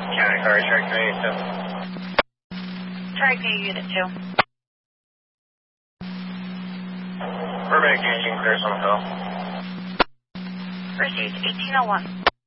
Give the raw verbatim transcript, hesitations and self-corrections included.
County car, Shark Canadian two. Shark Canadian Unit two. Burbank, you can clear some hill. Received eighteen oh one.